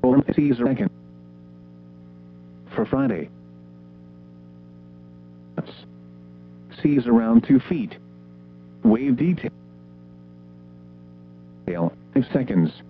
Form Caesar second. For Friday. Seas around 2 feet. Wave detail. 5 seconds.